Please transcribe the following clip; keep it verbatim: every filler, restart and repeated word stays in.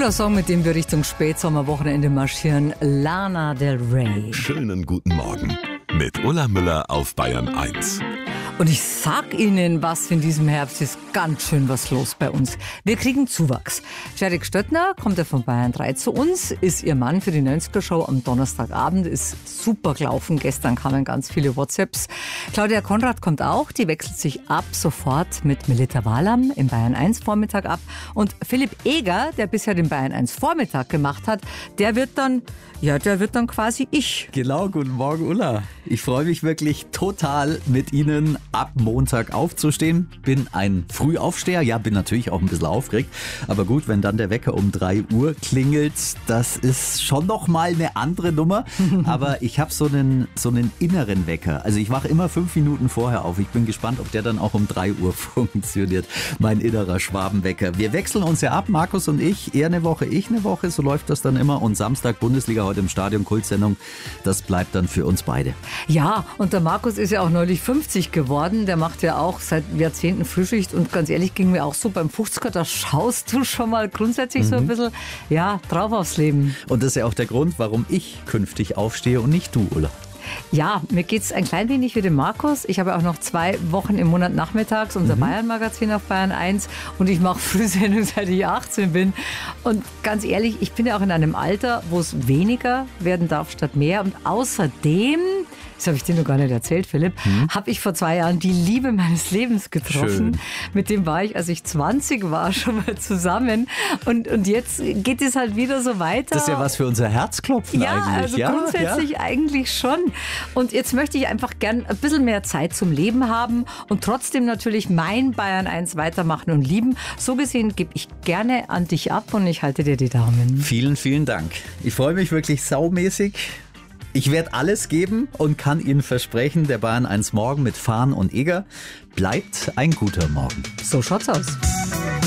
Cooler Song, mit dem wir Richtung Spätsommerwochenende marschieren. Lana Del Rey. Schönen guten Morgen mit Ulla Müller auf Bayern eins. Und ich sag Ihnen was, in diesem Herbst ist ganz schön was los bei uns. Wir kriegen Zuwachs. Jarek Stöttner kommt ja von Bayern drei zu uns, ist ihr Mann für die neunziger-Show am Donnerstagabend, ist super gelaufen. Gestern kamen ganz viele WhatsApps. Claudia Konrad kommt auch, die wechselt sich ab sofort mit Melitta Walam im Bayern eins Vormittag ab. Und Philipp Eger, der bisher den Bayern eins Vormittag gemacht hat, der wird dann, ja, der wird dann quasi ich. Genau, guten Morgen Ulla. Ich freue mich wirklich total, mit Ihnen ab Montag aufzustehen. Bin ein Frühaufsteher, ja, bin natürlich auch ein bisschen aufgeregt. Aber gut, wenn dann der Wecker um drei Uhr klingelt, das ist schon noch mal eine andere Nummer. Aber ich habe so einen, so einen inneren Wecker. Also ich wache immer fünf Minuten vorher auf. Ich bin gespannt, ob der dann auch um drei Uhr funktioniert. Mein innerer Schwabenwecker. Wir wechseln uns ja ab, Markus und ich. Er eine Woche, ich eine Woche. So läuft das dann immer. Und Samstag Bundesliga heute im Stadion, Kultsendung. Das bleibt dann für uns beide. Ja, und der Markus ist ja auch neulich fünfzig geworden. Der macht ja auch seit Jahrzehnten Frühschicht. Und ganz ehrlich, ging mir auch so beim fünfziger, da schaust du schon mal grundsätzlich mhm. so ein bisschen, ja, drauf aufs Leben. Und das ist ja auch der Grund, warum ich künftig aufstehe und nicht du, Ulla. Ja, mir geht es ein klein wenig wie dem Markus. Ich habe auch noch zwei Wochen im Monat nachmittags unser mhm. Bayern-Magazin auf Bayern eins und ich mache Frühsendung, seit ich achtzehn bin. Und ganz ehrlich, ich bin ja auch in einem Alter, wo es weniger werden darf statt mehr. Und außerdem, das habe ich dir noch gar nicht erzählt, Philipp, mhm. habe ich vor zwei Jahren die Liebe meines Lebens getroffen. Schön. Mit dem war ich, als ich zwanzig war, schon mal zusammen. Und, und jetzt geht es halt wieder so weiter. Das ist ja was für unser Herzklopfen ja, eigentlich. Also ja, grundsätzlich ja. eigentlich schon. Und jetzt möchte ich einfach gern ein bisschen mehr Zeit zum Leben haben und trotzdem natürlich mein Bayern eins weitermachen und lieben. So gesehen gebe ich gerne an dich ab und ich halte dir die Daumen. Vielen, vielen Dank. Ich freue mich wirklich saumäßig. Ich werde alles geben und kann Ihnen versprechen, der Bayern eins Morgen mit Fahn und Eger bleibt ein guter Morgen. So schaut's aus.